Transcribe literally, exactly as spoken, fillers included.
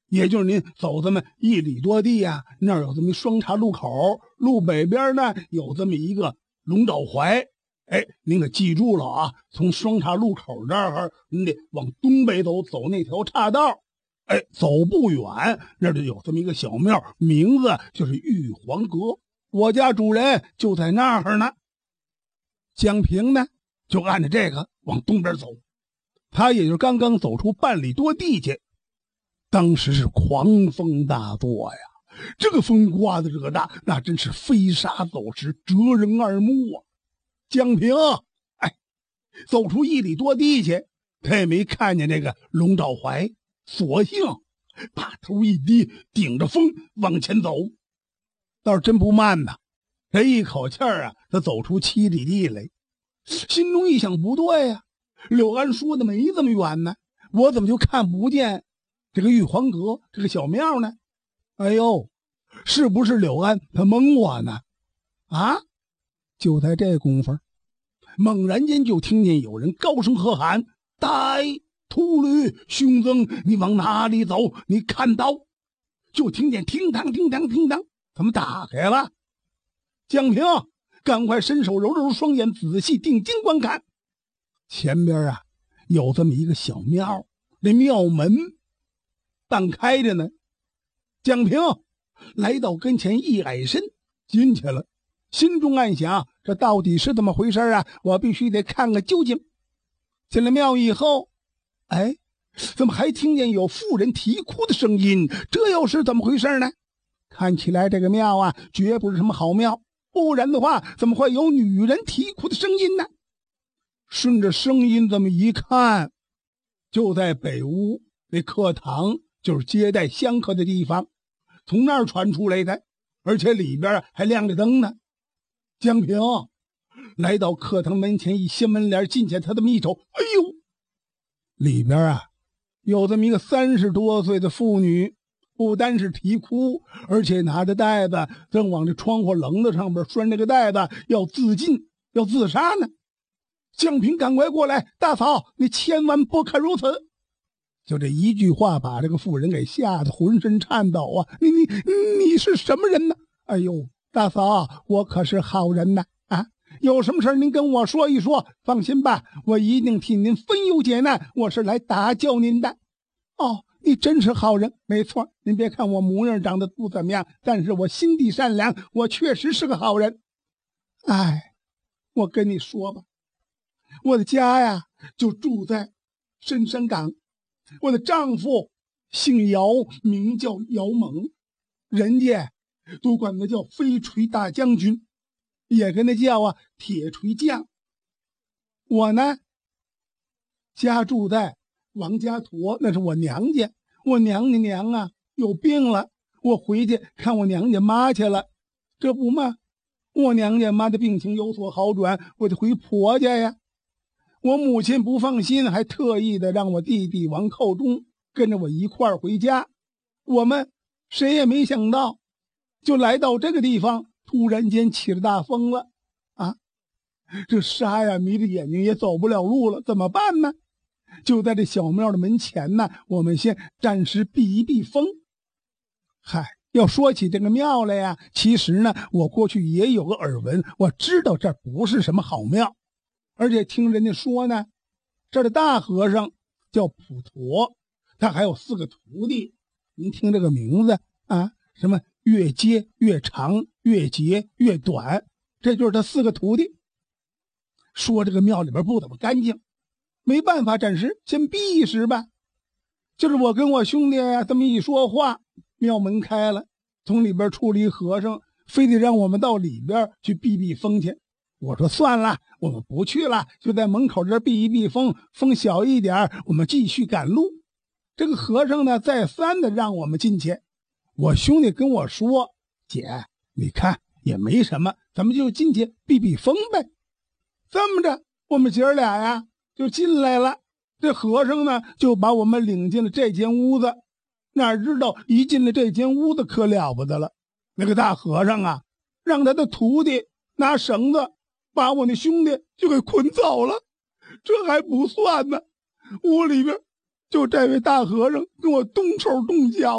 也就是您走这么一里多地啊，那儿有这么一双岔路口，路北边呢有这么一个龙爪槐。哎，您可记住了啊！从双岔路口这儿，您得往东北走，走那条岔道。哎，走不远，那就有这么一个小庙，名字就是玉皇阁。我家主人就在那儿呢。江平呢，就按着这个往东边走。他也就刚刚走出半里多地去，当时是狂风大作呀！这个风刮的这大，那真是飞沙走石，折人耳目啊！江平，哎，走出一里多地去，他也没看见那个龙爪槐，索性把头一低，顶着风往前走，倒是真不慢呐。这一口气儿啊，他走出七里地来，心中一想，不对呀、啊，柳安说的没这么远呢，我怎么就看不见这个玉皇阁这个小庙呢？哎呦，是不是柳安他蒙我呢？啊！就在这功夫，猛然间就听见有人高声喝喊：“呆秃驴凶僧，你往哪里走？你看刀！”就听见听当听当听当，怎么打开了？江平赶快伸手揉揉双眼，仔细定睛观看，前边啊有这么一个小庙，那庙门半开着呢。江平来到跟前，一矮身进去了，心中暗想：这到底是怎么回事啊？我必须得看个究竟。进了庙以后，哎，怎么还听见有妇人啼哭的声音？这又是怎么回事呢？看起来这个庙啊，绝不是什么好庙，不然的话，怎么会有女人啼哭的声音呢？顺着声音这么一看，就在北屋那客堂，就是接待香客的地方，从那儿传出来的，而且里边还亮着灯呢。江平来到客堂门前，一掀门帘进去，他这么一瞅，哎呦，里边啊有这么一个三十多岁的妇女，不单是啼哭，而且拿着袋子正往这窗户棱子上边拴这个袋子，要自尽，要自杀呢。江平赶快过来：“大嫂，你千万不可如此！”就这一句话，把这个妇人给吓得浑身颤抖啊！你你你是什么人呢？哎呦，大嫂，我可是好人呐！啊，有什么事您跟我说一说，放心吧，我一定替您分忧解难。我是来打救您的。哦，你真是好人，没错。您别看我模样长得不怎么样，但是我心地善良，我确实是个好人。哎，我跟你说吧，我的家呀就住在深山岗，我的丈夫姓姚，名叫姚猛，人家都管他叫飞锤大将军，也跟他叫啊铁锤将。我呢家住在王家坨，那是我娘家，我娘家娘啊有病了，我回去看我娘家妈去了。这不嘛，我娘家妈的病情有所好转，我就回婆家呀。我母亲不放心，还特意的让我弟弟王寇忠跟着我一块儿回家。我们谁也没想到，就来到这个地方，突然间起了大风了啊！这沙呀迷着眼睛，也走不了路了，怎么办呢？就在这小庙的门前呢，我们先暂时避一避风。嗨，要说起这个庙来呀，其实呢，我过去也有个耳闻，我知道这不是什么好庙。而且听人家说呢，这儿的大和尚叫普陀，他还有四个徒弟。您听这个名字啊，什么越接越长，越结越短，这就是他四个徒弟。说这个庙里边不怎么干净，没办法，暂时先避一时吧。就是我跟我兄弟啊这么一说话，庙门开了，从里边出了一和尚，非得让我们到里边去避避风去。我说算了，我们不去了，就在门口这儿避一避风，风小一点，我们继续赶路。这个和尚呢，再三的让我们进去。我兄弟跟我说：“姐，你看也没什么，咱们就进去避避风呗。”这么着，我们姐儿俩呀就进来了。这和尚呢，就把我们领进了这间屋子。哪知道一进了这间屋子，可了不得了。那个大和尚啊，让他的徒弟拿绳子把我那兄弟就给捆走了。这还不算呢，屋里边就这位大和尚跟我动手动脚